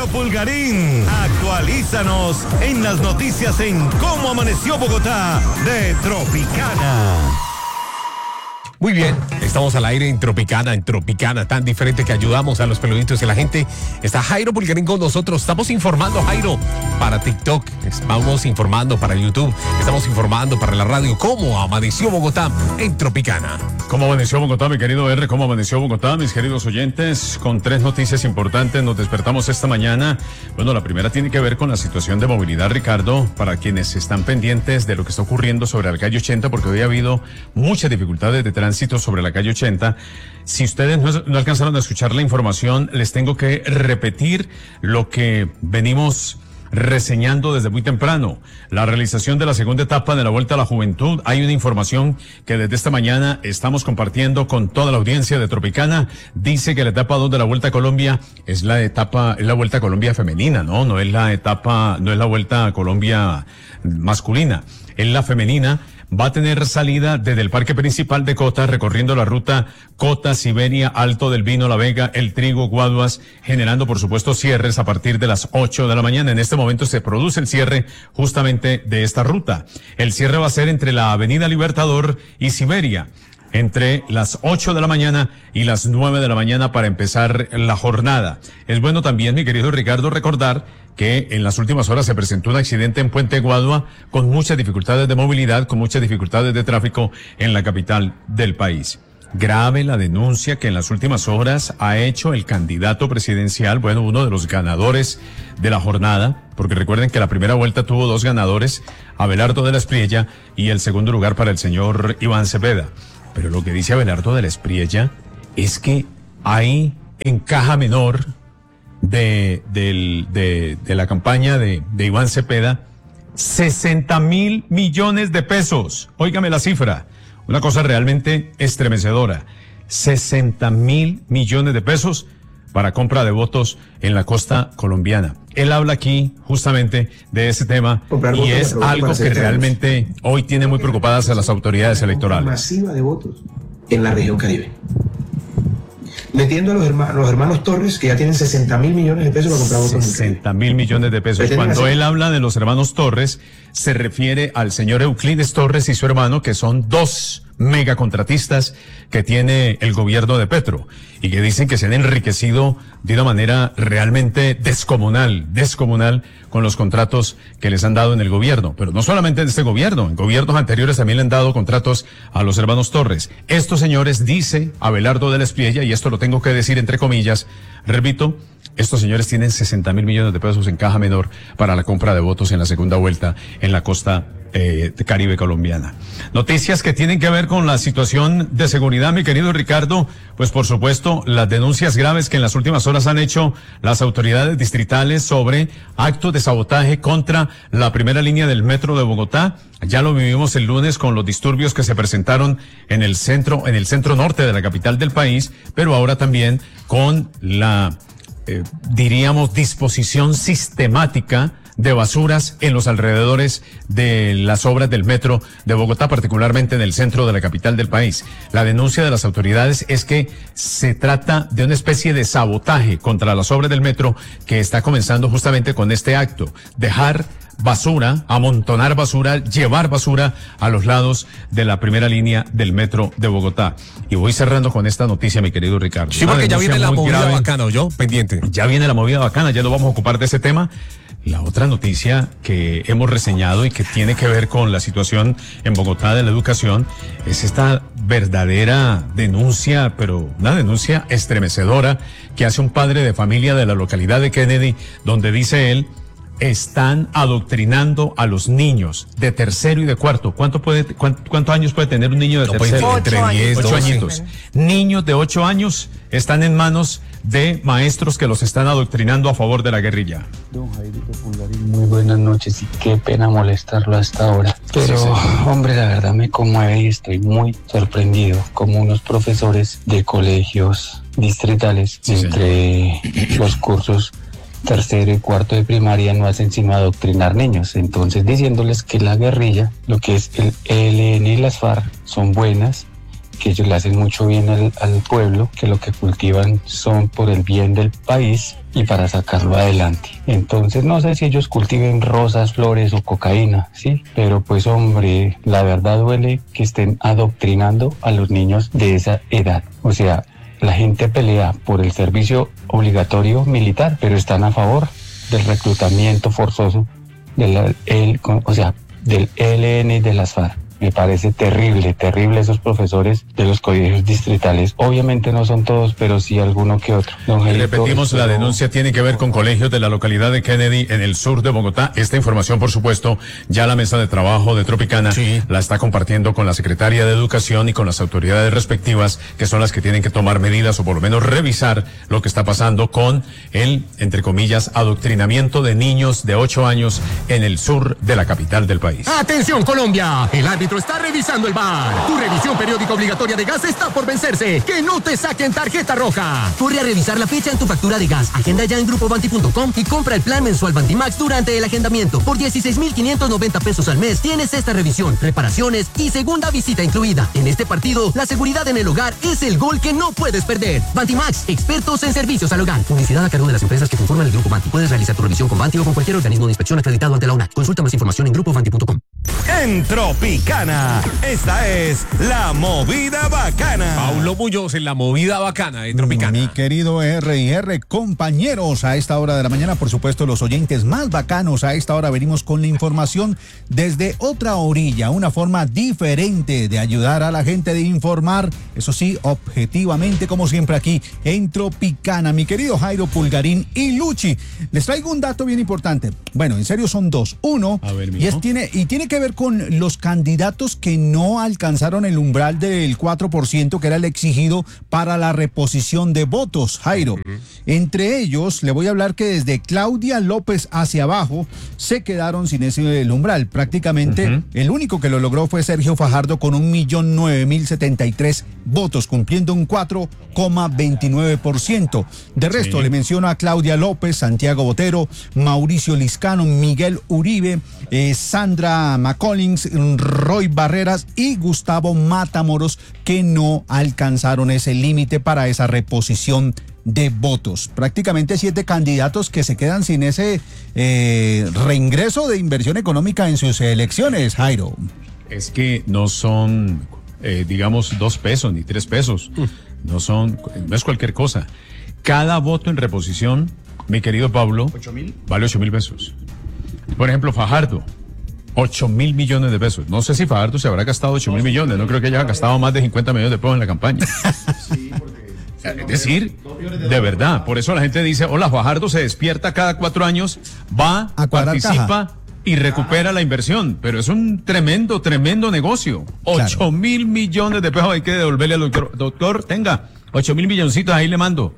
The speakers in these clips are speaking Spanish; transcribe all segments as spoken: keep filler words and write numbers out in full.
Jairo Pulgarín, actualízanos en las noticias en Cómo Amaneció Bogotá de Tropicana. Muy bien, estamos al aire en Tropicana, en Tropicana, tan diferente que ayudamos a los peluditos y la gente. Está Jairo Pulgarín con nosotros, estamos informando, Jairo, para TikTok, estamos informando para YouTube, estamos informando para la radio. ¿Cómo amaneció Bogotá en Tropicana? ¿Cómo amaneció Bogotá, mi querido R? ¿Cómo amaneció Bogotá, mis queridos oyentes? Con tres noticias importantes nos despertamos esta mañana. Bueno, la primera tiene que ver con la situación de movilidad, Ricardo, para quienes están pendientes de lo que está ocurriendo sobre la calle ochenta, porque hoy ha habido muchas dificultades de tránsito sobre la calle ochenta. Si ustedes no, no alcanzaron a escuchar la información, les tengo que repetir lo que venimos reseñando desde muy temprano. La realización de la segunda etapa de la Vuelta a la Juventud. Hay una información que desde esta mañana estamos compartiendo con toda la audiencia de Tropicana. Dice que la etapa dos de la Vuelta a Colombia es la etapa, es la Vuelta a Colombia femenina, ¿no? No es la etapa, no es la Vuelta a Colombia masculina, es la femenina. Va a tener salida desde el parque principal de Cota, recorriendo la ruta Cota, Siberia, Alto del Vino, La Vega, El Trigo, Guaduas, generando por supuesto cierres a partir de las ocho de la mañana. En este momento se produce el cierre justamente de esta ruta. El cierre va a ser entre la Avenida Libertador y Siberia, entre las ocho de la mañana y las nueve de la mañana para empezar la jornada. Es bueno también, mi querido Ricardo, recordar que en las últimas horas se presentó un accidente en Puente Guadua con muchas dificultades de movilidad, con muchas dificultades de tráfico en la capital del país. Grave la denuncia que en las últimas horas ha hecho el candidato presidencial, bueno, uno de los ganadores de la jornada, porque recuerden que la primera vuelta tuvo dos ganadores, Abelardo de la Espriella y el segundo lugar para el señor Iván Cepeda. Pero lo que dice Abelardo de la Espriella es que hay en caja menor de, de, de, de la campaña de, de Iván Cepeda sesenta mil millones de pesos. Óigame la cifra, una cosa realmente estremecedora. sesenta mil millones de pesos para compra de votos en la costa colombiana. Él habla aquí justamente de ese tema y es algo que realmente hoy tiene muy preocupadas a las autoridades electorales. Masiva de votos en la región Caribe. Metiendo a los hermanos, los hermanos Torres, que ya tienen sesenta mil millones de pesos para comprar votos. sesenta mil millones de pesos. Cuando él habla de los hermanos Torres, se refiere al señor Euclides Torres y su hermano, que son dos megacontratistas que tiene el gobierno de Petro y que dicen que se han enriquecido de una manera realmente descomunal, descomunal con los contratos que les han dado en el gobierno. Pero no solamente en este gobierno, en gobiernos anteriores también le han dado contratos a los hermanos Torres. Estos señores, dice Abelardo de la Espriella, y esto lo tengo que decir entre comillas, repito, estos señores tienen sesenta mil millones de pesos en caja menor para la compra de votos en la segunda vuelta en la costa eh, Caribe colombiana. Noticias que tienen que ver con la situación de seguridad, mi querido Ricardo. Pues por supuesto, las denuncias graves que en las últimas horas han hecho las autoridades distritales sobre actos de sabotaje contra la primera línea del metro de Bogotá. Ya lo vivimos el lunes con los disturbios que se presentaron en el centro, en el centro norte de la capital del país, pero ahora también con la Eh, diríamos, disposición sistemática de basuras en los alrededores de las obras del metro de Bogotá, particularmente en el centro de la capital del país. La denuncia de las autoridades es que se trata de una especie de sabotaje contra las obras del metro que está comenzando justamente con este acto, dejar basura, amontonar basura, llevar basura a los lados de la primera línea del metro de Bogotá. Y voy cerrando con esta noticia, mi querido Ricardo. Sí, porque ya viene la movida grave. Bacana, ¿yo? Pendiente. Ya viene la movida bacana, ya no vamos a ocupar de ese tema. La otra noticia que hemos reseñado y que tiene que ver con la situación en Bogotá de la educación es esta verdadera denuncia, pero una denuncia estremecedora que hace un padre de familia de la localidad de Kennedy, donde dice él, están adoctrinando a los niños de tercero y de cuarto. ¿Cuánto puede, cuánto, cuántos años puede tener un niño de no, tercero? Pues, entre diez, ocho añitos. Niños de ocho años están en manos de maestros que los están adoctrinando a favor de la guerrilla. Don Jairito Pulgarín, muy buenas noches y qué pena molestarlo hasta ahora. Pero, sí, sí. hombre, la verdad me conmueve y estoy muy sorprendido como unos profesores de colegios distritales, sí, entre sí. los cursos tercero y cuarto de primaria no hacen sino adoctrinar niños, entonces diciéndoles que la guerrilla, lo que es el E L N y las FARC son buenas que ellos le hacen mucho bien al, al pueblo, que lo que cultivan son por el bien del país y para sacarlo adelante. Entonces no sé si ellos cultiven rosas, flores o cocaína, ¿sí? Pero pues hombre, la verdad duele que estén adoctrinando a los niños de esa edad. O sea, la gente pelea por el servicio obligatorio militar, pero están a favor del reclutamiento forzoso de la, el, o sea, del E L N y de las FARC. Me parece terrible, terrible esos profesores de los colegios distritales. Obviamente no son todos, pero sí alguno que otro. Don Gelito, repetimos, la denuncia tiene que ver con colegios de la localidad de Kennedy, en el sur de Bogotá. Esta información, por supuesto, ya la mesa de trabajo de Tropicana sí. la está compartiendo con la Secretaría de Educación y con las autoridades respectivas, que son las que tienen que tomar medidas o por lo menos revisar lo que está pasando con el, entre comillas, adoctrinamiento de niños de ocho años en el sur de la capital del país. ¡Atención, Colombia! El árbitro está revisando el V A R. Tu revisión periódica obligatoria de gas está por vencerse. ¡Que no te saquen tarjeta roja! Corre a revisar la fecha en tu factura de gas. Agenda ya en grupo banti punto com y compra el plan mensual Bantimax durante el agendamiento. Por dieciséis mil quinientos noventa pesos al mes tienes esta revisión, reparaciones y segunda visita incluida. En este partido, la seguridad en el hogar es el gol que no puedes perder. Bantimax, expertos en servicios al hogar. Publicidad a cargo de las empresas que conforman el grupo Banti. Puedes realizar tu revisión con Banti o con cualquier organismo de inspección acreditado ante la UNAC. Consulta más información en grupo banti punto com. En Tropicana, esta es la movida bacana. Paulo Muñoz en la movida bacana de Tropicana. Mi querido R y R, compañeros, a esta hora de la mañana, por supuesto, los oyentes más bacanos, a esta hora venimos con la información desde otra orilla, una forma diferente de ayudar a la gente, de informar, eso sí, objetivamente, como siempre aquí en Tropicana. Mi querido Jairo Pulgarín y Luchi, les traigo un dato bien importante. Bueno, en serio son dos. Uno, a ver, y, es, tiene, y tiene que ver con los candidatos que no alcanzaron el umbral del cuatro por ciento que era el exigido para la reposición de votos, Jairo. Uh-huh. Entre ellos, le voy a hablar que desde Claudia López hacia abajo se quedaron sin ese el umbral. Prácticamente uh-huh. el único que lo logró fue Sergio Fajardo con un millón nueve mil setenta y tres votos, cumpliendo un cuatro coma veintinueve por ciento. De resto, sí. le menciono a Claudia López, Santiago Botero, Mauricio Liscano, Miguel Uribe, eh, Sandra McCollins, Roy Barreras y Gustavo Matamoros, que no alcanzaron ese límite para esa reposición de votos. Prácticamente siete candidatos que se quedan sin ese eh, reingreso de inversión económica en sus elecciones, Jairo. Es que no son, eh, digamos, dos pesos ni tres pesos. No son, no es cualquier cosa. Cada voto en reposición, mi querido Pablo, ¿ocho mil? Vale ocho mil pesos. Por ejemplo, Fajardo, ocho mil millones de pesos. No sé si Fajardo se habrá gastado ocho mil millones. No creo que haya gastado más de cincuenta millones de pesos en la campaña. Sí, porque... Es decir, de verdad, por eso la gente dice, hola, Fajardo se despierta cada cuatro años, va, a participa caja. y recupera la inversión, pero es un tremendo, tremendo negocio. Ocho claro. mil millones de pesos hay que devolverle al doctor. Doctor, tenga, ocho mil milloncitos, ahí le mando.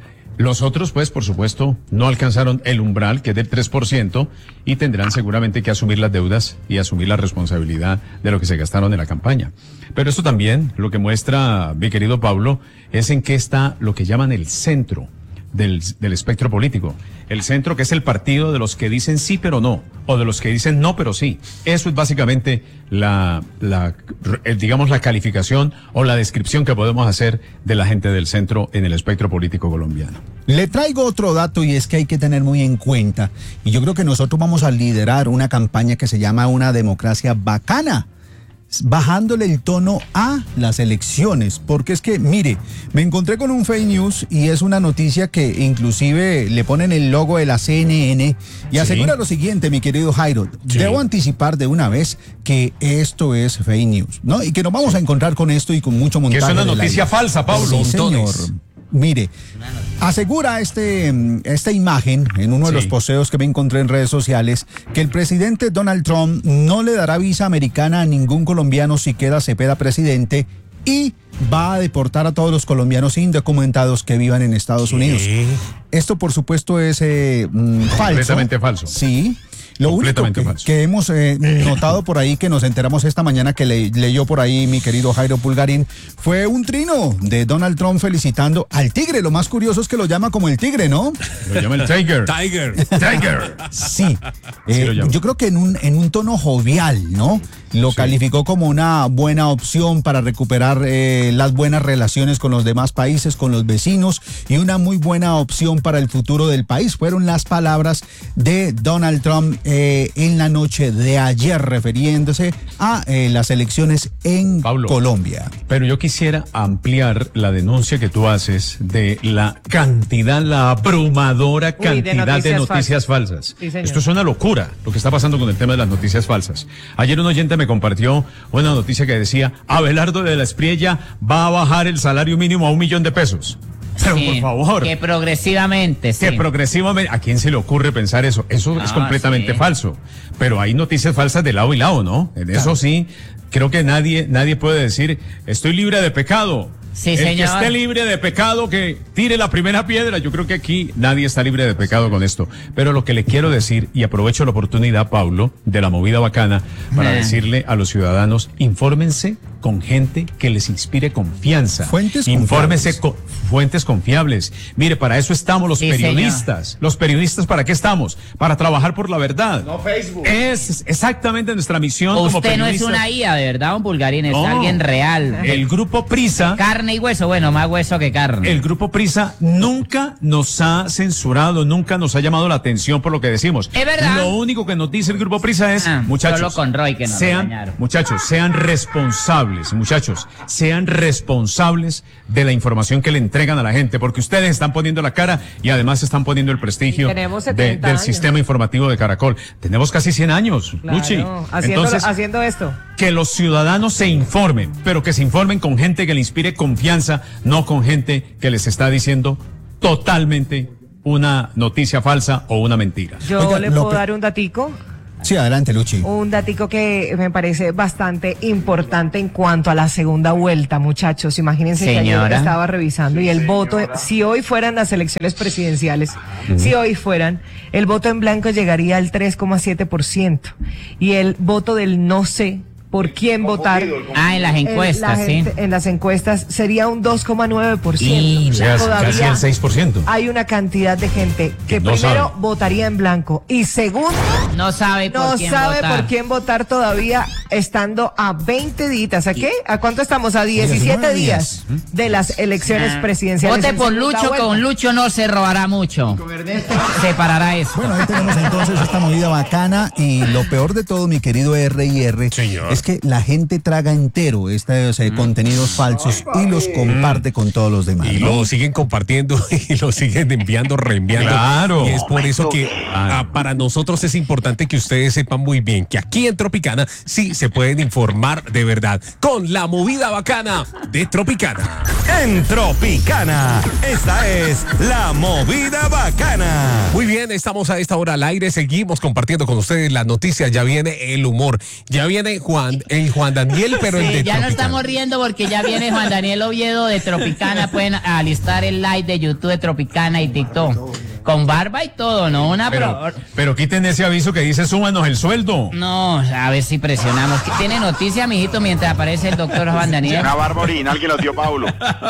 Los otros, pues, por supuesto, no alcanzaron el umbral, que es del tres por ciento, y tendrán seguramente que asumir las deudas y asumir la responsabilidad de lo que se gastaron en la campaña. Pero esto también, lo que muestra, mi querido Pablo, es en qué está lo que llaman el centro del, del espectro político. El centro, que es el partido de los que dicen sí pero no, o de los que dicen no pero sí. Eso es básicamente la, la digamos, la calificación o la descripción que podemos hacer de la gente del centro en el espectro político colombiano. Le traigo otro dato y es que hay que tener muy en cuenta, y yo creo que nosotros vamos a liderar una campaña que se llama Una Democracia Bacana, bajándole el tono a las elecciones, porque es que, mire, me encontré con un fake news y es una noticia que inclusive le ponen el logo de la C N N y sí. asegura lo siguiente, mi querido Jairo, sí. debo anticipar de una vez que esto es fake news, ¿no? Y que nos vamos sí. a encontrar con esto y con mucho montaje. Que es una noticia falsa, Pablo. Sí, señor. Mire, asegura este, esta imagen en uno de sí. los posteos que me encontré en redes sociales que el presidente Donald Trump no le dará visa americana a ningún colombiano si queda Cepeda presidente y va a deportar a todos los colombianos indocumentados que vivan en Estados Unidos. ¿Qué? Esto, por supuesto, es eh, falso. Completamente falso. Sí. Lo único Completamente que, falso. que hemos eh, notado por ahí, que nos enteramos esta mañana, que le, leyó por ahí mi querido Jairo Pulgarín, fue un trino de Donald Trump felicitando al tigre. Lo más curioso es que lo llama como el tigre, ¿no? Lo llama el Tiger. Tiger. Tiger. Sí, Sí eh, lo llamo. yo creo que en un, en un tono jovial, ¿no? Lo Sí. calificó como una buena opción para recuperar eh, las buenas relaciones con los demás países, con los vecinos, y una muy buena opción para el futuro del país. Fueron las palabras de Donald Trump eh, en la noche de ayer, refiriéndose a eh, las elecciones en Pablo. Colombia. Pero yo quisiera ampliar la denuncia que tú haces de la cantidad, la abrumadora Uy, de cantidad de noticias noticias, falsas. Sí, señor. Esto es una locura lo que está pasando con el tema de las noticias falsas. Ayer un oyente me compartió una noticia que decía: Abelardo de la Espriella va a bajar el salario mínimo a un millón de pesos. Pero Sí, por favor. que progresivamente, sí. Que progresivamente, ¿a quién se le ocurre pensar eso? Eso es Ah, completamente sí. falso. Pero hay noticias falsas de lado y lado, ¿no? En eso sí, creo que nadie, nadie puede decir, estoy libre de pecado. Sí, El señor. que esté libre de pecado, que tire la primera piedra. Yo creo que aquí nadie está libre de pecado con esto. Pero lo que le quiero decir, y aprovecho la oportunidad, Pablo, de la movida bacana, para Eh. decirle a los ciudadanos, infórmense con gente que les inspire confianza. Fuentes Infórmense confiables. con fuentes confiables. Mire, para eso estamos los Sí, periodistas. Los periodistas, ¿para qué estamos? Para trabajar por la verdad. No Facebook. Es exactamente nuestra misión como Usted no es periodistas. una I A, de verdad, don Pulgarín, es No. alguien real. El grupo Prisa, Carne y hueso, bueno, más hueso que carne. el grupo Prisa nunca nos ha censurado, nunca nos ha llamado la atención por lo que decimos. Es verdad. Lo único que nos dice el grupo Prisa es, Ah, muchachos, solo con Roy que nos sean, regañaron. muchachos, sean responsables, muchachos, sean responsables de la información que le entregan a la gente, porque ustedes están poniendo la cara y además están poniendo el prestigio Y tenemos de- setenta del años. sistema informativo de Caracol. Tenemos casi cien años, Claro, Luchi. haciendo, Entonces, haciendo esto. que los ciudadanos se informen, pero que se informen con gente que le inspire confianza, no con gente que les está diciendo totalmente una noticia falsa o una mentira. Yo Oiga, le puedo López- dar un datico. Sí, adelante, Luchi. Un datico que me parece bastante importante en cuanto a la segunda vuelta, muchachos. Imagínense que ayer Señora. estaba revisando y el voto, si hoy fueran las elecciones presidenciales, si hoy fueran, el voto en blanco llegaría al tres coma siete por ciento y el voto del no sé por quién votar. Ah, en las en la encuestas, sí. gente- En las encuestas sería un dos coma nueve por Y ciento. O sea, casi Todavía el seis por ciento. hay una cantidad de gente que no primero sabe. votaría en blanco y segundo No sabe por no quién sabe votar. por quién votar todavía, estando a veinte días. ¿A qué? ¿A cuánto estamos? A diecisiete diecinueve días de las elecciones Ah. presidenciales. Vote en por segunda Lucho, vuelta. con Lucho no se robará mucho. Se parará eso. Bueno, ahí tenemos entonces esta movida bacana, y lo peor de todo, mi querido R y R, Señor. es que la gente traga entero estos eh, contenidos falsos y los comparte con todos los demás. Y ¿no? lo siguen compartiendo y lo siguen enviando, reenviando. Claro. Y es por eso que ah, para nosotros es importante que ustedes sepan muy bien que aquí en Tropicana sí se pueden informar de verdad con la movida bacana de Tropicana. En Tropicana, esta es la movida bacana. Muy bien, estamos a esta hora al aire, seguimos compartiendo con ustedes las noticias, ya viene el humor, ya viene Juan, el Juan Daniel, pero el Sí, de ya no Tropicana. estamos riendo porque ya viene Juan Daniel Oviedo de Tropicana. Pueden alistar el live de YouTube de Tropicana y TikTok. Con barba y todo, ¿no? Una Pero, pro- pero quiten ese aviso que dice súbanos el sueldo. No, a ver si presionamos. ¿Tiene noticia, mijito, mientras aparece el doctor Juan Daniel? Una barba original que nos dio Paulo.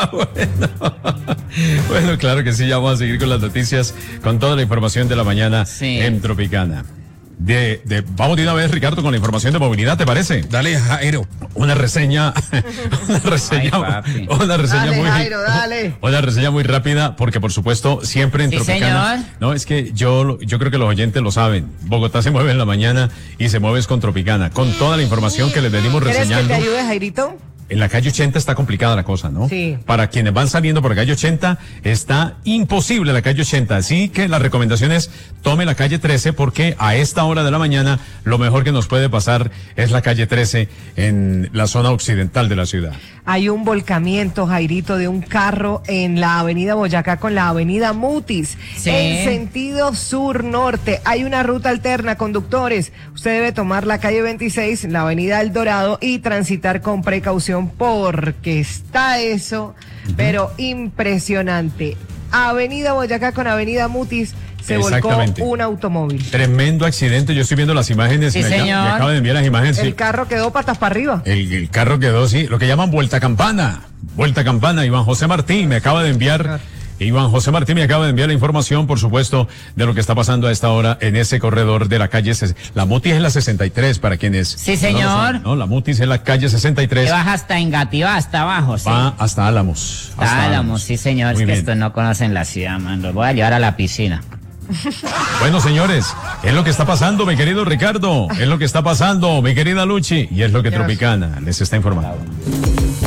Bueno, claro que sí, ya vamos a seguir con las noticias, con toda la información de la mañana Sí. en Tropicana. De, de, vamos de una vez, Ricardo, con la información de movilidad, ¿te parece? Dale, Jairo. Una reseña, una reseña, Ay, papi. una reseña Dale, muy, Jairo, dale. una reseña muy rápida, porque por supuesto siempre en Sí, Tropicana. señor. No, es que yo, yo creo que los oyentes lo saben. Bogotá se mueve en la mañana y se mueve es con Tropicana, con toda la información que les venimos ¿Quieres que reseñando. te ayude, Jairito? En la calle ochenta está complicada la cosa, ¿no? Sí. Para quienes van saliendo por la calle ochenta, está imposible la calle ochenta. Así que la recomendación es tome la calle trece, porque a esta hora de la mañana lo mejor que nos puede pasar es la calle trece en la zona occidental de la ciudad. Hay un volcamiento, Jairito, de un carro en la avenida Boyacá con la avenida Mutis. Sí. En sentido sur-norte. Hay una ruta alterna, conductores. Usted debe tomar la calle veintiséis, la avenida El Dorado, y transitar con precaución porque está eso, pero impresionante. Avenida Boyacá con avenida Mutis, se volcó un automóvil. Tremendo accidente, yo estoy viendo las imágenes. Sí, me, señor. me acaba de enviar las imágenes. El sí. carro quedó patas para arriba. El, el carro quedó, sí, lo que llaman vuelta campana. Vuelta campana, Iván José Martín me acaba de enviar... Iván José Martín me acaba de enviar la información, por supuesto, de lo que está pasando a esta hora en ese corredor de la calle. La Mutis es la sesenta y tres, para quienes... Sí, señor. No, saben, ¿no? La Mutis es la calle sesenta y tres. Que baja hasta Engativá, hasta abajo, sí. Va hasta Álamos. Hasta Álamos, Álamos, sí, señor. Muy es que bien. estos no conocen la ciudad, man. Los voy a llevar a la piscina. Bueno, señores, es lo que está pasando, mi querido Ricardo. Es lo que está pasando, mi querida Luchi. Y es lo que Dios. Tropicana les está informando.